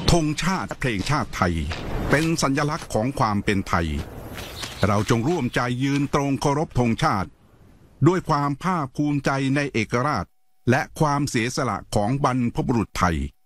ธงชาติเพลงชาติไทยเป็นสัญลักษณ์ของความเป็นไทยเราจงร่วมใจยืนตรงเคารพธงชาติด้วยความภาคภูมิใจในเอกราชและความเสียสละของบรรพบุรุษไทย